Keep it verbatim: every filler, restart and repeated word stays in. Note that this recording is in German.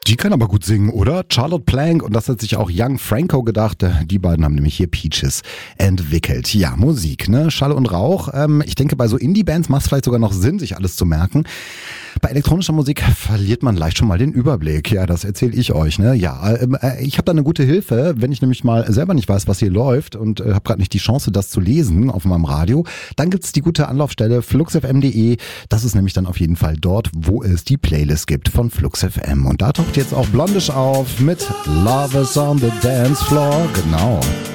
Die kann aber gut singen, oder? Charlotte Plank, und das hat sich auch Young Franco gedacht. Die beiden haben nämlich hier Peaches entwickelt. Ja, Musik, ne? Schall und Rauch. Ähm, ich denke, bei so Indie-Bands macht es vielleicht sogar noch Sinn, sich alles zu merken. Bei elektronischer Musik verliert man leicht schon mal den Überblick. Ja, das erzähle ich euch, ne? Ja, äh, ich habe da eine gute Hilfe, wenn ich nämlich mal selber nicht weiß, was hier läuft und äh, habe gerade nicht die Chance, das zu lesen auf meinem Radio. Dann gibt's die gute Anlaufstelle flux f m punkt de. Das ist nämlich dann auf jeden Fall dort, wo es die Playlist gibt von Flux F M. Und da taucht jetzt auch Blondish auf mit Love is on the Dance Floor. Genau.